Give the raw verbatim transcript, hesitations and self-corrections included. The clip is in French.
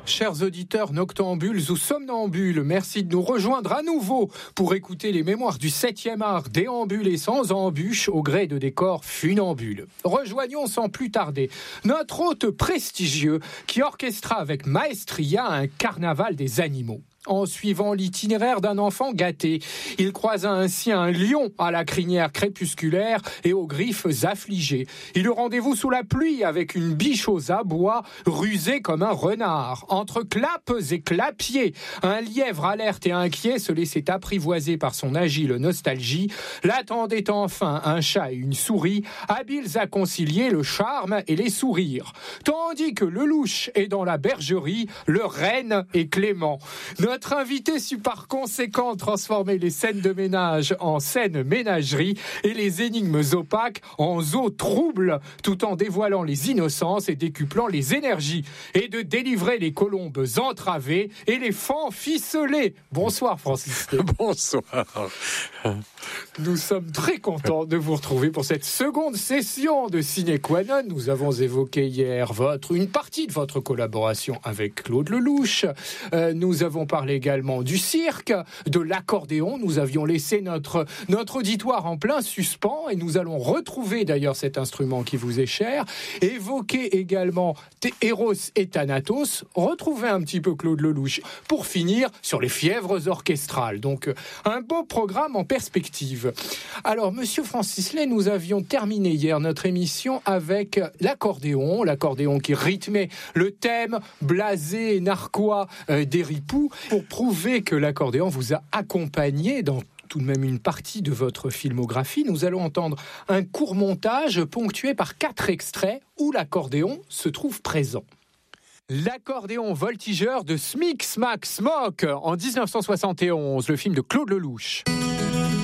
Chers auditeurs noctambules ou somnambules, merci de nous rejoindre à nouveau pour écouter les mémoires du septième art, déambulés sans embûches au gré de décors funambules. Rejoignons sans plus tarder notre hôte prestigieux qui orchestra avec maestria un carnaval des animaux. En suivant l'itinéraire d'un enfant gâté, il croisa ainsi un lion à la crinière crépusculaire et aux griffes affligées. Il eut rendez-vous sous la pluie avec une biche aux abois, rusée comme un renard. Entre clapes et clapiers, un lièvre alerte et inquiet se laissait apprivoiser par son agile nostalgie. L'attendait enfin un chat et une souris, habiles à concilier le charme et les sourires. Tandis que Lelouch est dans la bergerie, le renne est Clément. Notre invité sut par conséquent transformer les scènes de ménage en scènes ménagerie et les énigmes opaques en eaux troubles, tout en dévoilant les innocences et décuplant les énergies, et de délivrer les colombes entravées et les fans ficelés. Bonsoir Francis. Bonsoir. Nous sommes très contents de vous retrouver pour cette seconde session de Sine Qua Non. Nous avons évoqué hier votre, une partie de votre collaboration avec Claude Lelouch. Euh, nous avons parlé également du cirque, de l'accordéon. Nous avions laissé notre, notre auditoire en plein suspens et nous allons retrouver d'ailleurs cet instrument qui vous est cher. Évoquer également Eros et Thanatos. Retrouver un petit peu Claude Lelouch. Pour finir sur les fièvres orchestrales. Donc un beau programme en perspective. Alors, Monsieur Francis Lay, nous avions terminé hier notre émission avec l'accordéon, l'accordéon qui rythmait le thème blasé et narquois euh, des ripoux, pour prouver que l'accordéon vous a accompagné dans tout de même une partie de votre filmographie. Nous allons entendre un court montage ponctué par quatre extraits où l'accordéon se trouve présent. L'accordéon voltigeur de Smic, Smack, Smock en dix-neuf cent soixante et onze, le film de Claude Lelouch.